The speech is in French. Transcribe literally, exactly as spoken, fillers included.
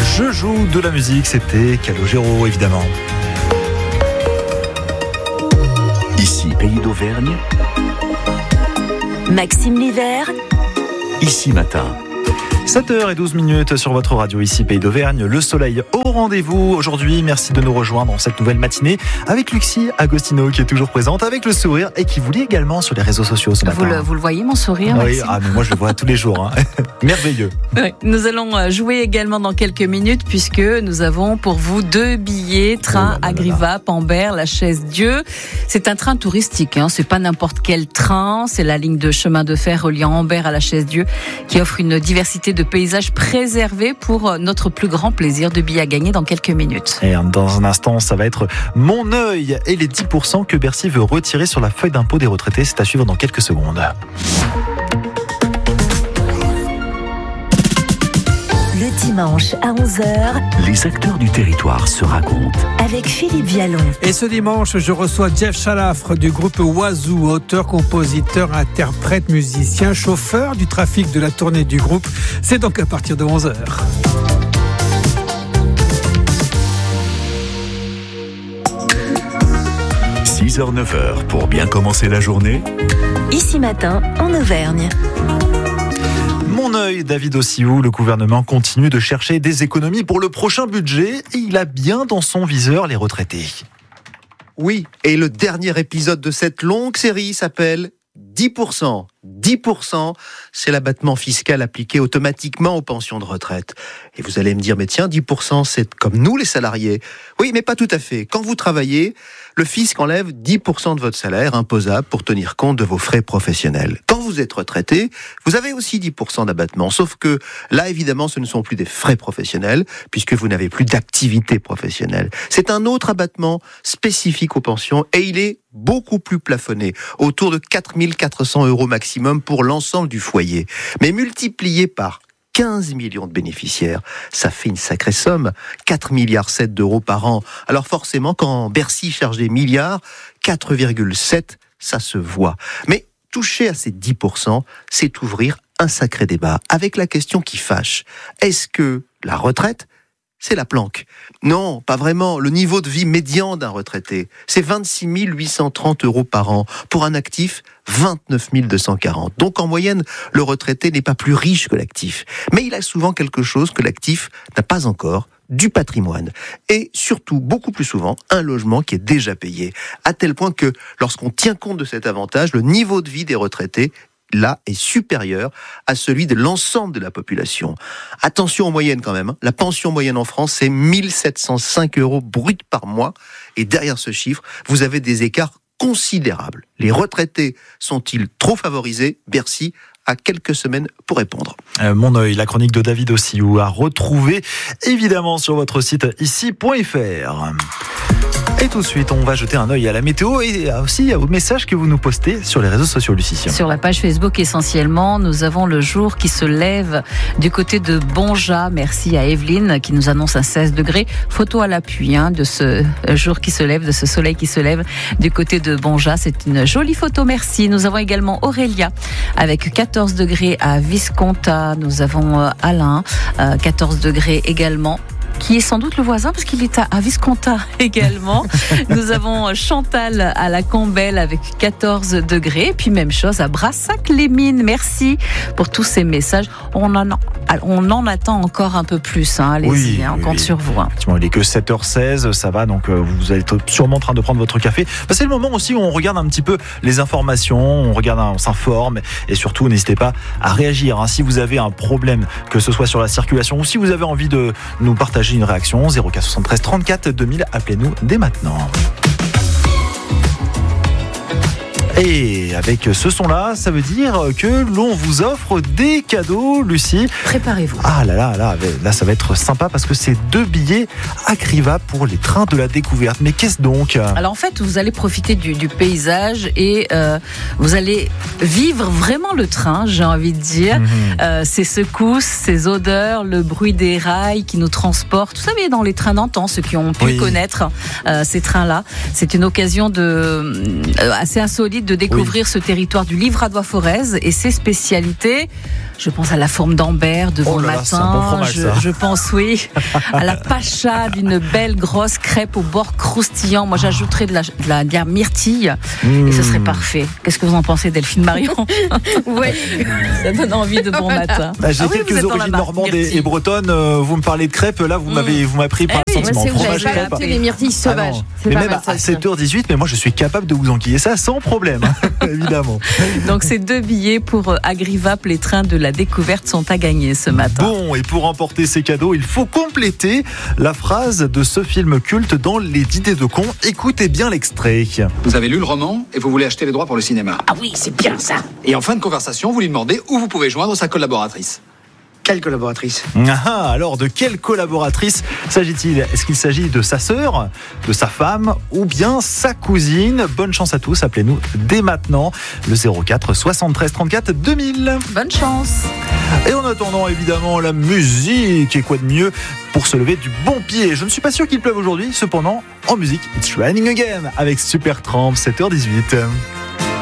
Je joue de la musique, c'était Calogero évidemment. Ici Pays d'Auvergne. Maxime Livert. Ici Matin. sept heures douze minutes sur votre radio, ici Pays d'Auvergne. Le soleil au rendez-vous aujourd'hui. Merci de nous rejoindre dans cette nouvelle matinée avec Lucie Agostino qui est toujours présente avec le sourire et qui vous lit également sur les réseaux sociaux ce matin. Vous le, vous le voyez mon sourire, Oui, Maxime ? ah, mais moi je le vois tous les jours. Hein. Merveilleux. Oui. Nous allons jouer également dans quelques minutes puisque nous avons pour vous deux billets train oh Agrivap, Ambert, La Chaise-Dieu. C'est un train touristique, hein. C'est pas n'importe quel train. C'est la ligne de chemin de fer reliant Ambert à La Chaise-Dieu qui offre une diversité de paysages préservés pour notre plus grand plaisir. De billets à gagner dans quelques minutes. Et dans un instant, ça va être Mon œil et les dix pour cent que Bercy veut retirer sur la feuille d'impôt des retraités. C'est à suivre dans quelques secondes. Le dimanche à onze heures, Les acteurs du territoire se racontent. avec Philippe Vialon. Et ce dimanche, je reçois Jeff Chalafre du groupe Oiseau, auteur, compositeur, interprète, musicien, chauffeur du trafic de la tournée du groupe. C'est donc à partir de onze heures. six heures neuf heures pour bien commencer la journée. Ici Matin, en Auvergne. Mon œil, David Ossiou, le gouvernement continue de chercher des économies pour le prochain budget et il a bien dans son viseur les retraités. Oui, et le dernier épisode de cette longue série s'appelle dix pour cent. dix pour cent, c'est l'abattement fiscal appliqué automatiquement aux pensions de retraite. Et vous allez me dire, mais tiens, dix pour cent, c'est comme nous les salariés. Oui, mais pas tout à fait. Quand vous travaillez, le fisc enlève dix pour cent de votre salaire imposable pour tenir compte de vos frais professionnels. Quand vous êtes retraité, vous avez aussi dix pour cent d'abattement. Sauf que là, évidemment, ce ne sont plus des frais professionnels puisque vous n'avez plus d'activité professionnelle. C'est un autre abattement spécifique aux pensions et il est beaucoup plus plafonné, autour de quatre mille quatre cents euros maximum pour l'ensemble du foyer. Mais multiplié par quinze millions de bénéficiaires, ça fait une sacrée somme, quatre virgule sept milliards d'euros par an. Alors forcément, quand Bercy charge des milliards, quatre virgule sept, ça se voit. Mais toucher à ces dix pour cent, c'est ouvrir un sacré débat avec la question qui fâche. Est-ce que la retraite, c'est la planque? Non, pas vraiment. Le niveau de vie médian d'un retraité, c'est vingt-six mille huit cent trente euros par an. Pour un actif, vingt-neuf mille deux cent quarante. Donc en moyenne, le retraité n'est pas plus riche que l'actif. Mais il a souvent quelque chose que l'actif n'a pas encore, du patrimoine. Et surtout, beaucoup plus souvent, un logement qui est déjà payé. À tel point que lorsqu'on tient compte de cet avantage, le niveau de vie des retraités là est supérieur à celui de l'ensemble de la population. Attention aux moyennes quand même. La pension moyenne en France, c'est mille sept cent cinq euros brut par mois. Et derrière ce chiffre, vous avez des écarts considérables. Les retraités sont-ils trop favorisés? Bercy a quelques semaines pour répondre. Euh, Mon œil, la chronique de David Ossiou à retrouver évidemment sur votre site ici point f r. Et tout de suite, on va jeter un œil à la météo et aussi aux messages que vous nous postez sur les réseaux sociaux, Lucie. Sur la page Facebook essentiellement, nous avons le jour qui se lève du côté de Bonja. Merci à Evelyne qui nous annonce un seize degrés. Photo à l'appui hein, de ce jour qui se lève, de ce soleil qui se lève du côté de Bonja. C'est une jolie photo, merci. Nous avons également Aurélia avec quatorze degrés à Visconta. Nous avons Alain, quatorze degrés également, qui est sans doute le voisin parce qu'il est à Visconta également. Nous avons Chantal à la Campbelle avec quatorze degrés. Puis même chose à Brassac-les-Mines. Merci pour tous ces messages. On en, on en attend encore un peu plus. Hein. Allez-y, oui, hein, on oui, compte oui. sur vous. Hein. Il est que sept heures seize, ça va, donc vous êtes sûrement en train de prendre votre café. C'est le moment aussi où on regarde un petit peu les informations, on regarde, on s'informe et surtout n'hésitez pas à réagir. Hein. Si vous avez un problème, que ce soit sur la circulation ou si vous avez envie de nous partager une réaction, zéro quatre soixante-treize trente-quatre deux mille, appelez-nous dès maintenant. Et avec ce son-là, ça veut dire que l'on vous offre des cadeaux, Lucie. Préparez-vous. Ah là là, là, là ça va être sympa parce que c'est deux billets Agrivap pour les trains de la découverte. Mais qu'est-ce donc ? Alors en fait, vous allez profiter du, du paysage et euh, vous allez vivre vraiment le train, j'ai envie de dire. Mmh. Euh, ces secousses, ces odeurs, le bruit des rails qui nous transportent. Vous savez, dans les trains d'antan, ceux qui ont pu oui. connaître euh, ces trains-là, c'est une occasion de, euh, assez insolite de découvrir oui. ce territoire du Livradois-Forez et ses spécialités. Je pense à la forme d'Ambert devant oh là le là, matin. C'est un bon fromage, je, ça. je pense, oui, à la pacha d'une belle grosse crêpe au bord croustillant. Moi, j'ajouterais de la, de la, de la myrtille mmh. et ce serait parfait. Qu'est-ce que vous en pensez, Delphine Marion? Oui, ça donne envie de bon matin. Bah, j'ai ah oui, quelques origines normandes et, et bretonnes. Euh, vous me parlez de crêpes, là, vous m'avez, vous m'avez pris par eh le oui, sentiment. Moi, fromage vous avez pas les myrtilles sauvages. Ah mais même à sept heures dix-huit, mais moi, je suis capable de vous enquiller ça sans problème, évidemment. Donc, ces deux billets pour Agrivap, les trains de la découverte, sont à gagner ce matin. Bon, et pour emporter ces cadeaux, il faut compléter la phrase de ce film culte dans Les Dîners de cons. Écoutez bien l'extrait. Vous avez lu le roman et vous voulez acheter les droits pour le cinéma. Ah oui, c'est bien ça. Et en fin de conversation, vous lui demandez où vous pouvez joindre sa collaboratrice. Quelle collaboratrice? Ah, alors de quelle collaboratrice s'agit-il? Est-ce qu'il s'agit de sa sœur, de sa femme ou bien sa cousine? Bonne chance à tous, appelez-nous dès maintenant le zéro quatre soixante-treize trente-quatre deux mille. Bonne chance. Et en attendant évidemment la musique, et quoi de mieux pour se lever du bon pied? Je ne suis pas sûr qu'il pleuve aujourd'hui, cependant en musique It's Raining Again avec Supertramp, sept heures dix-huit.